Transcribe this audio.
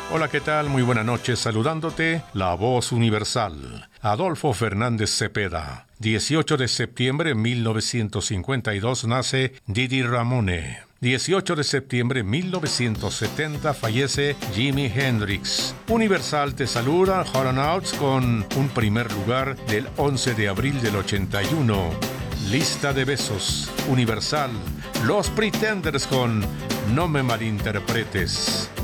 Hola, ¿qué tal? Muy buenas noches, saludándote, la voz universal. Adolfo Fernández Cepeda. 18 de septiembre de 1952 nace Didi Ramone. 18 de septiembre de 1970 fallece Jimi Hendrix. Universal te saluda Hall & Oates con un primer lugar del 11 de abril del 81. Lista de besos. Universal. Los Pretenders con No me malinterpretes.